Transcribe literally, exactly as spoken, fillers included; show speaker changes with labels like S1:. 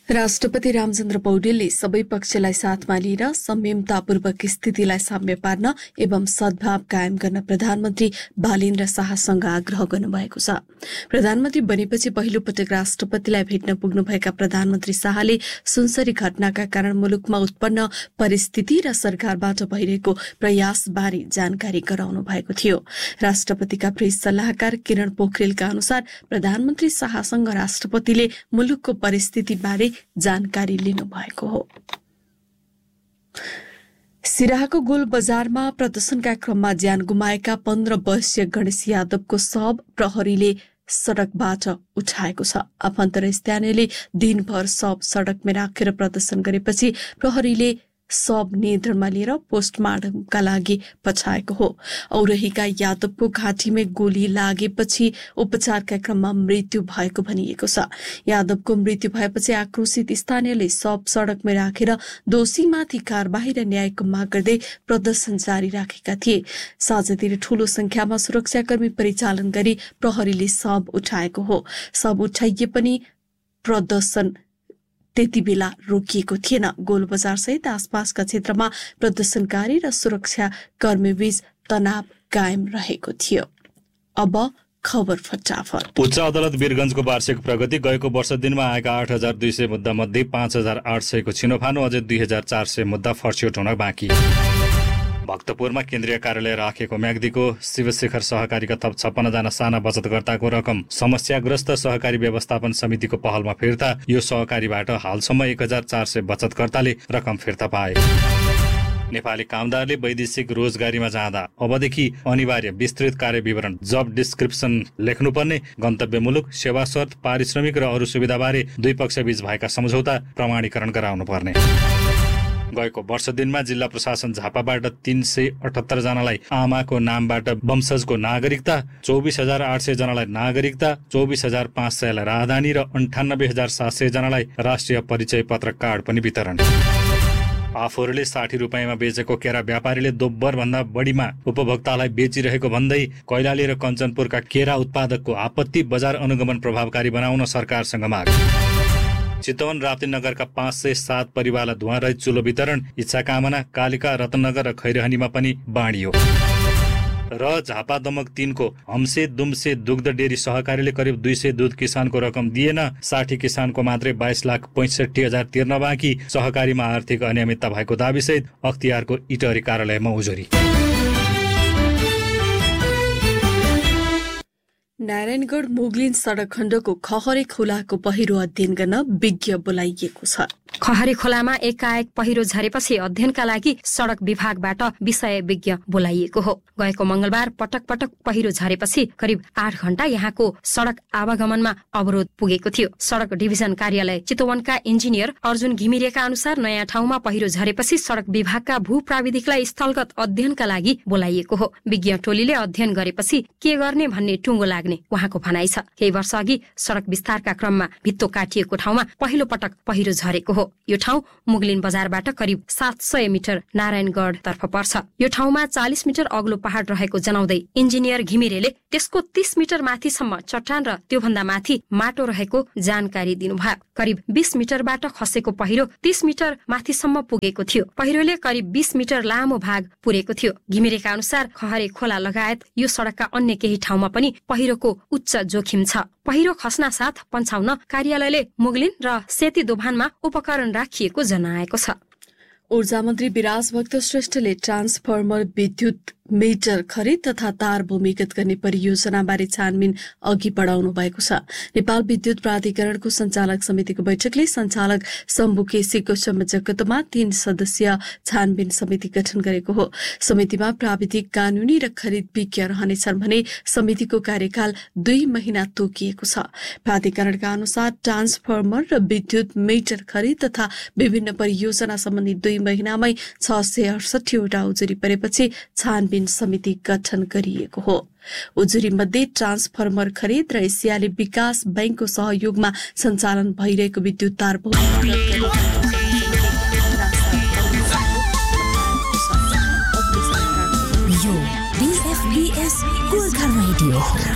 S1: राष्ट्रपति रामचन्द्र पौडेलले सबै पक्षलाई साथमा लिएर संयमतापूर्वक स्थितिलाई साम्य पार्न एवं सद्भाव कायम गर्न प्रधानमन्त्री बालेन्द्र शाहसँग आग्रह गर्नुभएको छ। प्रधानमन्त्री बनेपछि पहिलो पटक राष्ट्रपतिलाई भेट्न पुग्नुभएका प्रधानमन्त्री शाहले सुनसरी घटनाका कारण मुलुकमा उत्पन्न परिस्थिति र सरकारबाट भइरहेको प्रयासबारे जानकारी गराउनु भएको थियो। राष्ट्रपतिका प्रेस सल्लाहकार किरण पोखरेलका अनुसार प्रधानमन्त्री शाहसँग राष्ट्रपतिले मुलुकको परिस्थितिबारे जानकारी लिनुभएको हो। सिराहाको गोल बजारमा प्रदर्शनका क्रममा ज्यान गुमाएका पन्ध्र वर्षीय गणेश यादवको शव प्रहरीले सड़कबाट उठाएको छ। आफन्त र स्थानीयले दिनभर शव सड़कमा राखेर प्रदर्शन गरेपछि प्रहरीले शव नियन्त्रणमा लिएर पोस्टमार्टमका लागि पठाएको हो। औरहीका यादवको घाँटीमा गोली लागेपछि उपचारका क्रममा मृत्यु भएको भनिएको छ। यादवको मृत्यु भएपछि आक्रोशित स्थानीयले शव सड़कमा राखेर दोषीमाथि कारबाही र न्यायको माग गर्दै प्रदर्शन जारी राखेका थिए। साँझतिर ठूलो संख्यामा सुरक्षाकर्मी परिचालन गरी प्रहरीले शव उठाएको हो। शव उठाइए पनि प्रदर्शन त्यति बेला रोकिएको थिएन। गोल बजार सहित आसपासका क्षेत्रमा प्रदर्शनकारी र सुरक्षा कर्मीबीच तनाव कायम रहेको थियो। अब खबर फटाफट।
S2: उच्च अदालत वीरगंजको वार्षिक प्रगति गएको वर्ष दिनमा आएका आठ हजार दुई सय मुद्दा मध्ये पाँच हजार आठ सयको छिनोफानो अझै दुई हजार चार सय मुद्दा फर्स्यौट हुन बाँकी। भक्तपुरमा केन्द्रीय कार्यालय राखेको म्याग्दीको शिवशेखर सहकारीका थप छप्पन्न जना साना बचतकर्ताको रकम समस्याग्रस्त सहकारी व्यवस्थापन समितिको पहलमा फिर्ता। यो सहकारीबाट हालसम्म एक हजार चार सय बचतकर्ताले रकम फिर्ता पाए। नेपाली कामदारले वैदेशिक रोजगारीमा जाँदा अबदेखि अनिवार्य विस्तृत कार्य विवरण जब डिस्क्रिप्सन लेख्नुपर्ने, गन्तव्य मुलुक, सेवा शर्त, पारिश्रमिक र अरू सुविधाबारे दुई पक्षबीच भएका सम्झौता प्रमाणीकरण गराउनु पर्ने। गएको वर्ष दिनमा जिल्ला प्रशासन झापाबाट तीन सय अठहत्तर जनालाई आमाको नामबाट वंशजको नागरिकता, चौबिस हजार आठ सय जनालाई नागरिकता, चौबिस हजार पाँच सयलाई राहदानी र अन्ठानब्बे हजार सात सय जनालाई राष्ट्रिय परिचय पत्र कार्ड पनि वितरण। आफूहरूले साठी रुपियाँमा बेचेको केरा व्यापारीले दोब्बर भन्दा बढीमा उपभोक्तालाई बेचिरहेको भन्दै कैलाली र कञ्चनपुरका केरा उत्पादकको आपत्ति। बजार अनुगमन प्रभावकारी बनाउन सरकारसँग माग। चितवन राप्तीनगरका पाँच सय सात परिवारलाई धुवा रहित चुलो वितरण। इच्छा कामना कालिका, रत्नगर र खैरहनीमा पनि बाँडियो। र झापा दमक तीनको हमसे दुम्से दुग्ध डेरी सहकारीले करिब दुई सय दूध किसानको रकम दिएन। साठी किसानको मात्रै बाइस लाख पैंसठी हजार तिर्न बाँकी। सहकारीमा आर्थिक अनियमितता भएको दाबीसहित अख्तियारको इटहरी कार्यालयमा उजुरी।
S1: नारायणगढ मुगलिन सडक खण्डको खहरे खोलाको पहिरो अध्ययन गर्न विज्ञ बोलाइएको छ।
S3: खहरे खोलामा एकाएक पहिरो झरेपछि अध्ययनका लागि सडक विभागबाट विषय विज्ञ बोलाइएको हो। गएको मंगलबार पटक पटक पहिरो झरेपछि करिब आठ घण्टा यहाँको सडक आवागमनमा अवरोध पुगेको थियो। सडक डिभिजन कार्यालय चितवनका इन्जिनियर अर्जुन घिमिरेका अनुसार नयाँ ठाउँमा पहिरो झरेपछि सडक विभागका भू प्राविधिकलाई स्थलगत अध्ययनका लागि बोलाइएको हो। विज्ञ टोलीले अध्ययन गरेपछि के गर्ने भन्ने टुङ्गो लाग्ने उहाँको भनाइ छ। केही वर्ष अघि सडक विस्तारका क्रममा भित्तो काटिएको ठाउँमा पहिलो पटक पहिरो झरेको हो। यो ठाउँ मुगलिन बजारबाट करिब सात सय मिटर नारायणगढ तर्फ पर्छ। यो ठाउँमा चालिस मिटर अग्लो पहाड रहेको जनाउँदै इन्जिनियर घिमिरेले त्यसको तीस मिटर माथिसम्म चट्टान र त्योभन्दा माथि माटो रहेको जानकारी दिनुभयो। करिब बीस मिटरबाट खसेको पहिरो तीस मिटर माथिसम्म पुगेको थियो। पहिरोले करिब बीस मिटर लामो भाग पुरेको थियो। घिमिरेका अनुसार खहरे खोला लगायत यो सडकका अन्य केही ठाउँमा पनि पहिरोको उच्च जोखिम छ। पहिरो खस्ना साथ पन्छाउन कार्यालयले मुगलिन र सेती दोभानमा उपकरण राखिएको जनाएको छ।
S1: ऊर्जा मन्त्री विराज भक्त श्रेष्ठले ट्रान्सफर्मर विद्युत मिटर खरिद तथा तार भूमिगत गर्ने परियोजनाबारे छानबिन अघि बढाउनु भएको छ। नेपाल विद्युत प्राधिकरणको संचालक समितिको बैठकले संचालक शम्भु केसीको संयोजकत्वमा तीन सदस्यीय छानबिन समिति गठन गरेको हो। समितिमा प्राविधिक, कानूनी र खरिद विज्ञ रहनेछन् भने समितिको कार्यकाल दुई महिना तोकिएको छ। प्राधिकरणका अनुसार ट्रान्सफर्मर र विद्युत मिटर खरिद तथा विभिन्न परियोजना सम्बन्धी दुई महिनामै छ सय अडसठीवटा उजुरी परेपछि छानबिन समिति गठन गरिएको हो। उजुरी मध्ये ट्रान्सफर्मर खरिद र एसियाली विकास बैंकको सहयोगमा सञ्चालन भइरहेको विद्युत तार
S4: यो